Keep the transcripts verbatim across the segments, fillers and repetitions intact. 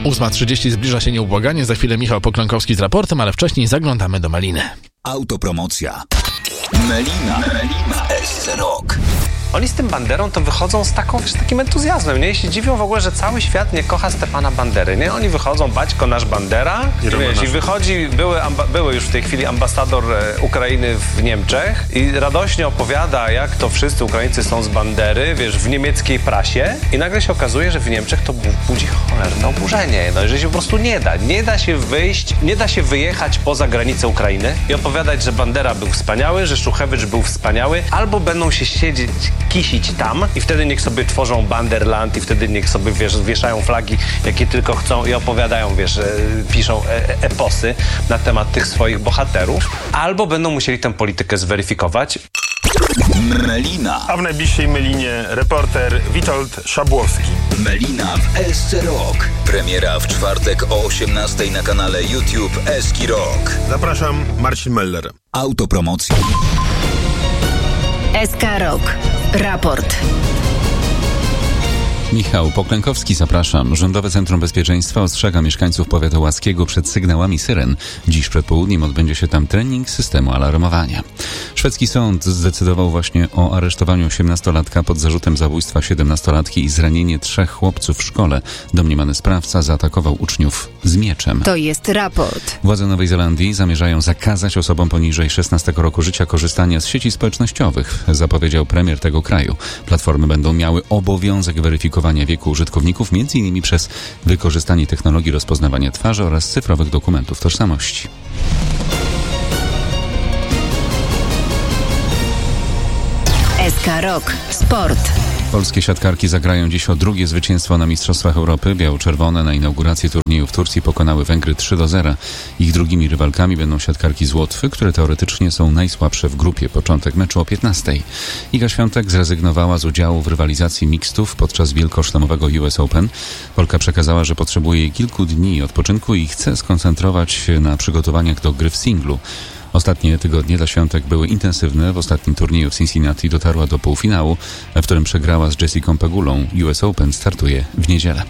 ósma trzydzieści zbliża się nieubłaganie. Za chwilę Michał Poklankowski z raportem, ale wcześniej zaglądamy do Meliny. Autopromocja. Melina. Melina. S C Rock. Oni z tym Banderą to wychodzą z, taką, z takim entuzjazmem, nie? I się dziwią w ogóle, że cały świat nie kocha Stepana Bandery, nie? Oni wychodzą, Baćko nasz Bandera, i, wiesz, nasz. I wychodzi, były, amba, były już w tej chwili ambasador e, Ukrainy w Niemczech i radośnie opowiada, jak to wszyscy Ukraińcy są z Bandery, wiesz, w niemieckiej prasie i nagle się okazuje, że w Niemczech to budzi cholerne oburzenie, no, że się po prostu nie da, nie da się wyjść, nie da się wyjechać poza granicę Ukrainy i opowiadać, że Bandera był wspaniały, że Szuchewicz był wspaniały, albo będą się siedzieć kisić tam i wtedy niech sobie tworzą Banderland i wtedy niech sobie, wiesz, wieszają flagi, jakie tylko chcą i opowiadają, wiesz, e, piszą e, eposy na temat tych swoich bohaterów, albo będą musieli tę politykę zweryfikować. Melina. A w najbliższej Melinie reporter Witold Szabłowski. Melina w S C Rock. Premiera w czwartek o osiemnastej na kanale YouTube Eski Rock. Zapraszam, Marcin Meller. Autopromocja. S K Rock. Raport. Michał Poklankowski, zapraszam. Rządowe Centrum Bezpieczeństwa ostrzega mieszkańców powiatu łackiego przed sygnałami syren. Dziś przed południem odbędzie się tam trening systemu alarmowania. Szwedzki sąd zdecydował właśnie o aresztowaniu osiemnastolatka pod zarzutem zabójstwa siedemnastolatki i zranienie trzech chłopców w szkole. Domniemany sprawca zaatakował uczniów z mieczem. To jest raport. Władze Nowej Zelandii zamierzają zakazać osobom poniżej szesnastego roku życia korzystania z sieci społecznościowych, zapowiedział premier tego kraju. Platformy będą miały obowiązek weryfikowania wieku użytkowników, między innymi przez wykorzystanie technologii rozpoznawania twarzy oraz cyfrowych dokumentów tożsamości. S K Rock. Sport. Polskie siatkarki zagrają dziś o drugie zwycięstwo na Mistrzostwach Europy. Biało-czerwone na inaugurację turnieju w Turcji pokonały Węgry trzy do zera. Ich drugimi rywalkami będą siatkarki z Łotwy, które teoretycznie są najsłabsze w grupie. Początek meczu o piętnastej. Iga Świątek zrezygnowała z udziału w rywalizacji mixtów podczas wielkoszlemowego U S Open. Polka przekazała, że potrzebuje kilku dni odpoczynku i chce skoncentrować się na przygotowaniach do gry w singlu. Ostatnie tygodnie dla Świątek były intensywne. W ostatnim turnieju w Cincinnati dotarła do półfinału, w którym przegrała z Jessiką Pegulą. U S Open startuje w niedzielę.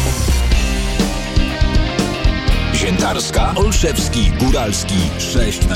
Ziętarska, Olszewski, Góralski, sześć na